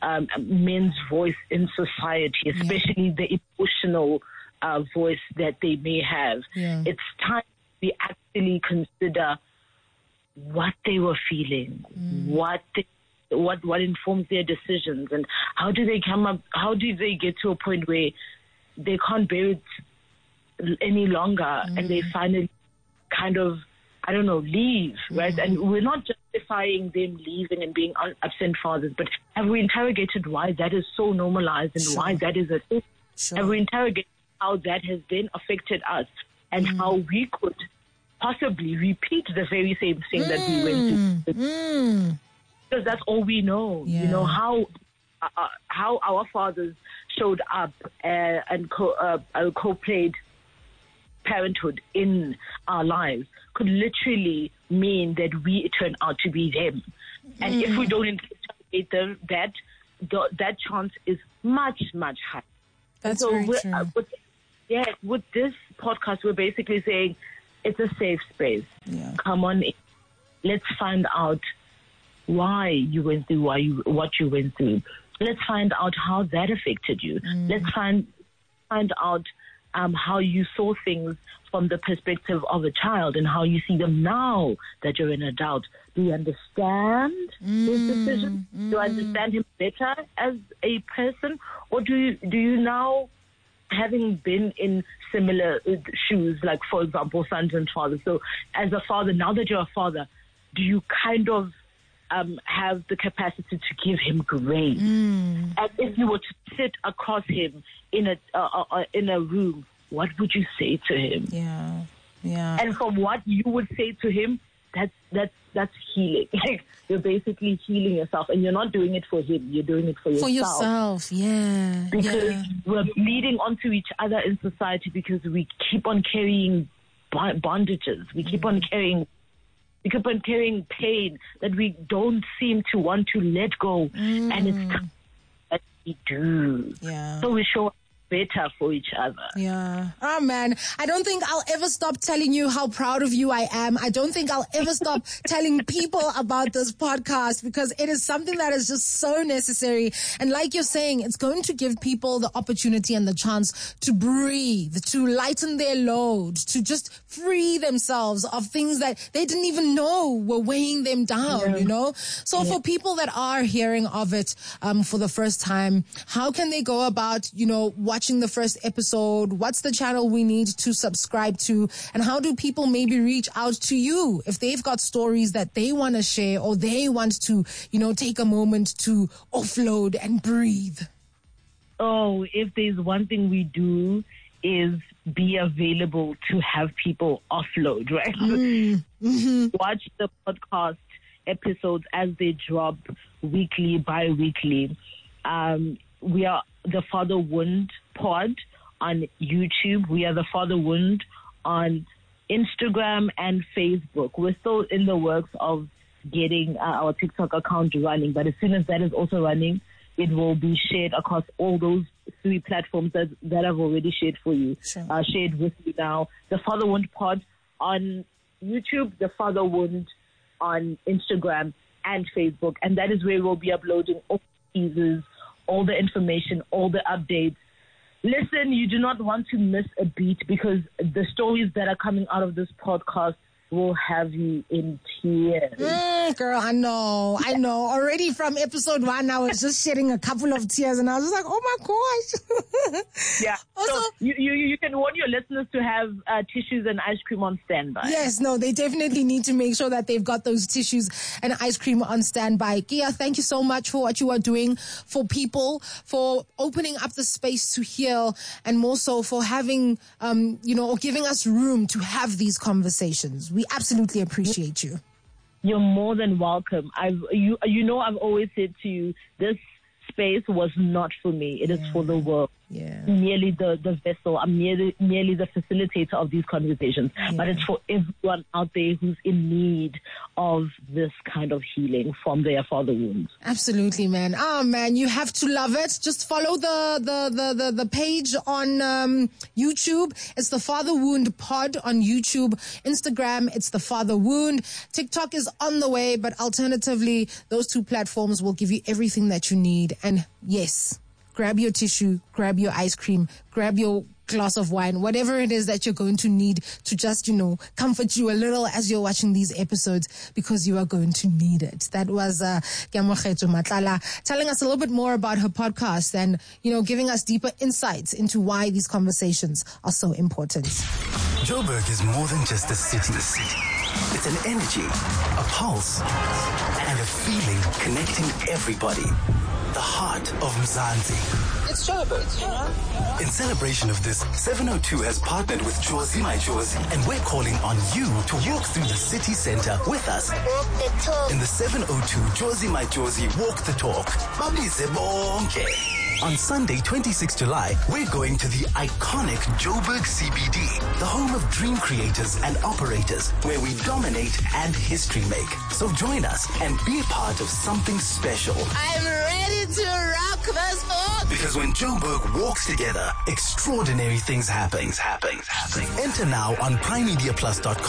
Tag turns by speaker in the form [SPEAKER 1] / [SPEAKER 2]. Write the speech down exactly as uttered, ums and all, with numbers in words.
[SPEAKER 1] um, men's voice in society, especially yeah. the emotional uh, voice that they may have.
[SPEAKER 2] Yeah.
[SPEAKER 1] It's time we actually consider what they were feeling, mm. what they, what what informs their decisions, and how do they come up? How do they get to a point where they can't bear it any longer, mm. and they finally kind of, I don't know, leave, right? Mm. And we're not justifying them leaving and being absent fathers, but have we interrogated why that is so normalized and
[SPEAKER 2] sure.
[SPEAKER 1] why that is a thing?
[SPEAKER 2] Sure.
[SPEAKER 1] Have we interrogated how that has then affected us and mm. how we could possibly repeat the very same thing mm. that we went through?
[SPEAKER 2] Mm.
[SPEAKER 1] Because that's all we know.
[SPEAKER 2] Yeah.
[SPEAKER 1] You know, how uh, how our fathers showed up uh, and co- uh, uh, co-played parenthood in our lives could literally mean that we turn out to be them. And mm. if we don't interrogate them, that the, that chance is much, much higher.
[SPEAKER 2] That's
[SPEAKER 1] so
[SPEAKER 2] very
[SPEAKER 1] we're,
[SPEAKER 2] true.
[SPEAKER 1] Uh, with, yeah, with this podcast, we're basically saying it's a safe space.
[SPEAKER 2] Yeah.
[SPEAKER 1] Come on in. Let's find out why you went through why you, what you went through. Let's find out how that affected you. Mm. Let's find find out um, how you saw things from the perspective of a child and how you see them now that you're an adult. Do you understand
[SPEAKER 2] mm.
[SPEAKER 1] his decision? Mm. Do you understand him better as a person? Or do you, do you now, having been in similar shoes, like, for example, sons and fathers, so as a father, now that you're a father, do you kind of Um, have the capacity to give him grace?
[SPEAKER 2] Mm.
[SPEAKER 1] And if you were to sit across him in a uh, uh, in a room, what would you say to him?
[SPEAKER 2] Yeah, yeah.
[SPEAKER 1] And from what you would say to him, that's that's that's healing. Like, you're basically healing yourself, and you're not doing it for him. You're doing it for yourself.
[SPEAKER 2] For yourself, yeah.
[SPEAKER 1] Because
[SPEAKER 2] yeah.
[SPEAKER 1] we're bleeding onto each other in society because we keep on carrying bondages. We keep mm. on carrying. We keep on carrying pain that we don't seem to want to let go. Mm. And it's time that we do.
[SPEAKER 2] Yeah.
[SPEAKER 1] So we show up better for each other.
[SPEAKER 2] Yeah. Oh, man. I don't think I'll ever stop telling you how proud of you I am. I don't think I'll ever stop telling people about this podcast because it is something that is just so necessary. And like you're saying, it's going to give people the opportunity and the chance to breathe, to lighten their load, to just free themselves of things that they didn't even know were weighing them down, yeah. you know? So yeah. for people that are hearing of it um, for the first time, how can they go about, you know, watching the first episode? What's the channel we need to subscribe to? And how do people maybe reach out to you if they've got stories that they want to share or they want to, you know, take a moment to offload and breathe?
[SPEAKER 1] Oh, if there's one thing we do is be available to have people offload, right?
[SPEAKER 2] Mm. Mm-hmm.
[SPEAKER 1] Watch the podcast episodes as they drop weekly, bi-weekly. Um, we are the Father Wound Pod on YouTube. We are the Father Wound on Instagram and Facebook. We're still in the works of getting uh, our TikTok account running, but as soon as that is also running, it will be shared across all those three platforms that, that I've already shared for you,
[SPEAKER 2] sure.
[SPEAKER 1] uh, shared with you now. The Father Wound Pod on YouTube, the Father Wound on Instagram and Facebook, and that is where we'll be uploading all the teasers, all the information, all the updates. Listen, you do not want to miss a beat because the stories that are coming out of this podcast will have you in tears.
[SPEAKER 2] Mm, girl, I know. I know. Already from episode one, I was just shedding a couple of tears and I was just like, oh my gosh.
[SPEAKER 1] Yeah.
[SPEAKER 2] Also,
[SPEAKER 1] so you, you, you can warn your listeners to have uh, tissues and ice cream on standby.
[SPEAKER 2] Yes, no, they definitely need to make sure that they've got those tissues and ice cream on standby. Kia, thank you so much for what you are doing for people, for opening up the space to heal, and more so for having, um, you know, or giving us room to have these conversations. We absolutely appreciate you.
[SPEAKER 1] You're more than welcome. I've you you know I've always said to you, this space was not for me. It yeah. is for the world.
[SPEAKER 2] Yeah.
[SPEAKER 1] merely the, the vessel. I'm merely, merely the facilitator of these conversations.
[SPEAKER 2] Yeah.
[SPEAKER 1] But it's for everyone out there who's in need of this kind of healing from their father wounds.
[SPEAKER 2] Absolutely, man. Oh, man, you have to love it. Just follow the the the the, the page on um, YouTube. It's the Father Wound Pod on YouTube. Instagram, it's the Father Wound. TikTok is on the way, but alternatively, those two platforms will give you everything that you need. And yes, grab your tissue, grab your ice cream, grab your glass of wine, whatever it is that you're going to need to just, you know, comfort you a little as you're watching these episodes, because you are going to need it. That was uh, Keamogetso Matlala telling us a little bit more about her podcast and, you know, giving us deeper insights into why these conversations are so important.
[SPEAKER 3] Joburg is more than just a city. The city. It's an energy, a pulse, and a feeling connecting everybody. The heart of Mzansi. It's Joburg. In celebration of this, seven oh two has partnered with Jozi My Jozi, and we're calling on you to walk through the city center with us.
[SPEAKER 4] Walk the talk.
[SPEAKER 3] In the seven oh two Jozi My Jozi Walk the Talk. Babize bonke. On Sunday, twenty-sixth of July, we're going to the iconic Joburg C B D, the home of dream creators and operators, where we dominate and history make. So join us and be a part of something special.
[SPEAKER 4] I'm ready to rock this book.
[SPEAKER 3] Because when Joburg walks together, extraordinary things happen. Things happen. Enter now on prime media plus dot com.